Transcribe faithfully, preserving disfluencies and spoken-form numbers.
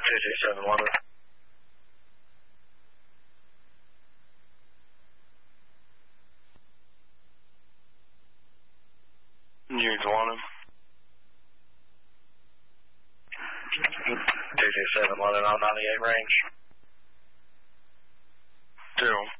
two two seven London. News London. two two seven London on ninety-eight range. Two.